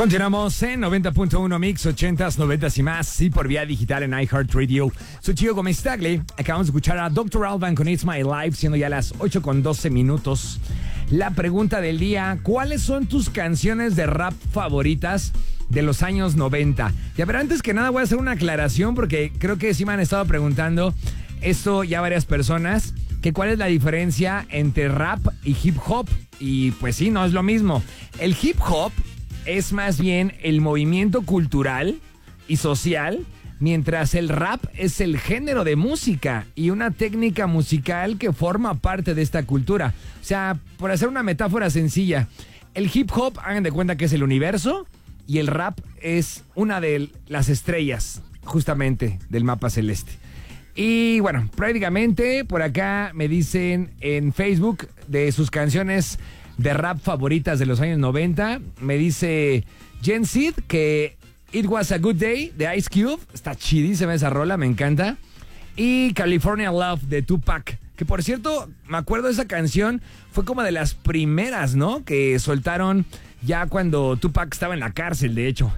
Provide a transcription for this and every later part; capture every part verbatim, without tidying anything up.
Continuamos en noventa punto uno Mix, ochentas, noventas y más, y por vía digital en iHeartRadio. Soy Gio Gómez Tagle. Acabamos de escuchar a doctor Alban con It's My Life, siendo ya las ocho con doce minutos. La pregunta del día: ¿cuáles son tus canciones de rap favoritas de los años noventa? Y a ver, antes que nada voy a hacer una aclaración, porque creo que sí me han estado preguntando esto ya varias personas, que cuál es la diferencia entre rap y hip hop. Y pues sí, no es lo mismo. El hip hop es más bien el movimiento cultural y social, mientras el rap es el género de música y una técnica musical que forma parte de esta cultura. O sea, por hacer una metáfora sencilla, el hip hop, hagan de cuenta que es el universo, y el rap es una de las estrellas, justamente, del mapa celeste. Y bueno, prácticamente por acá me dicen en Facebook de sus canciones de rap favoritas de los años noventa. Me dice Gen Sid que It Was a Good Day de Ice Cube. Está chidísima esa rola, me encanta. Y California Love de Tupac, que por cierto, me acuerdo de esa canción, fue como de las primeras, ¿no?, que soltaron ya cuando Tupac estaba en la cárcel, de hecho.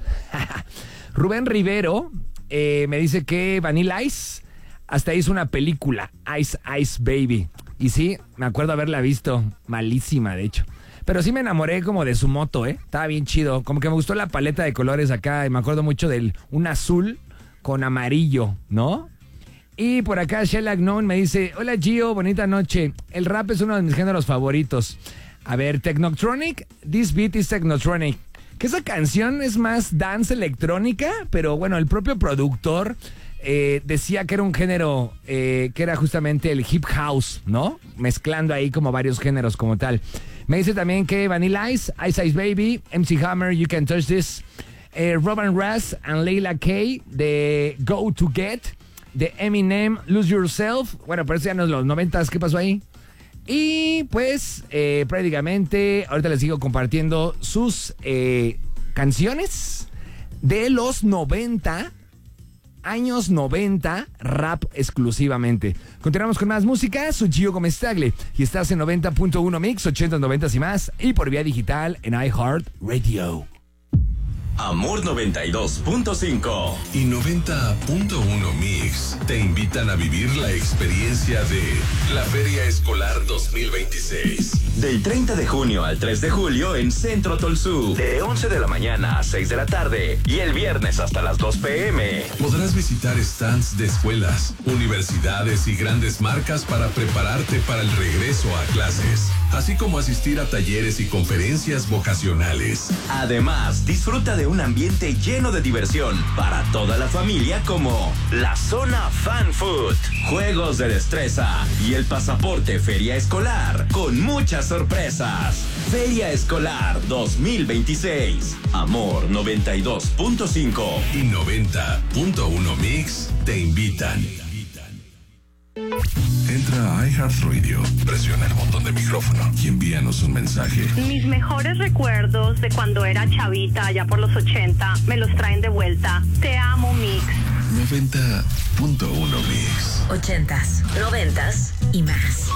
Rubén Rivero eh, me dice que Vanilla Ice hasta hizo una película, Ice Ice Baby. Y sí, me acuerdo haberla visto, malísima de hecho. Pero sí me enamoré como de su moto, ¿eh? Estaba bien chido, como que me gustó la paleta de colores acá. Y me acuerdo mucho del un azul con amarillo, ¿no? Y por acá Sheila Gnome me dice: hola Gio, bonita noche. El rap es uno de mis géneros favoritos. A ver, Technotronic, This Beat is Technotronic. Que esa canción es más dance electrónica, pero bueno, el propio productor Eh, decía que era un género eh, que era justamente el hip house, ¿no? Mezclando ahí como varios géneros como tal. Me dice también que Vanilla Ice, Ice Ice Baby, M C Hammer, You Can Touch This, eh, Robin Russ and Layla K de Go To Get, de Eminem, Lose Yourself. Bueno, pero eso ya no es los noventas, ¿qué pasó ahí? Y pues eh, prácticamente ahorita les sigo compartiendo sus eh, canciones de los noventa. Años noventa, rap exclusivamente. Continuamos con más música. Soy Gio Gómez Tagle y estás en noventa punto uno Mix, ochentas, noventas y más, y por vía digital en iHeartRadio. Amor noventa y dos punto cinco y noventa punto uno Mix te invitan a vivir la experiencia de la Feria Escolar dos mil veintiséis. Del treinta de junio al tres de julio en Centro Tolsú, de once de la mañana a seis de la tarde y el viernes hasta las dos pm. Podrás visitar stands de escuelas, universidades y grandes marcas para prepararte para el regreso a clases, así como asistir a talleres y conferencias vocacionales. Además, disfruta de un ambiente lleno de diversión para toda la familia, como la zona Fan Food, juegos de destreza y el pasaporte Feria Escolar con muchas sorpresas. Feria Escolar dos mil veintiséis. Amor noventa y dos punto cinco y noventa punto uno Mix te invitan. Entra a iHeartRadio, presiona el botón de micrófono y envíanos un mensaje. Mis mejores recuerdos de cuando era chavita, allá por los ochenta, me los traen de vuelta. Te amo, Mix. noventa punto uno Mix. Ochentas, noventas y más.